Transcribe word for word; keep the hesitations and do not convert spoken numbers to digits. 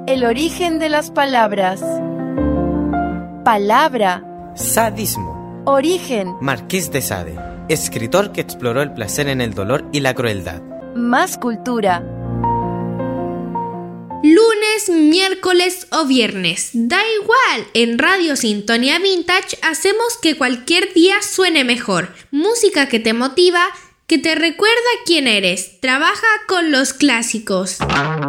El origen de las palabras. Palabra. Sadismo. Origen. Marqués de Sade, escritor que exploró el placer en el dolor y la crueldad. Más cultura. Lunes, miércoles o viernes, da igual, en Radio Sintonía Vintage hacemos que cualquier día suene mejor. Música que te motiva, que te recuerda quién eres. Trabaja con los clásicos.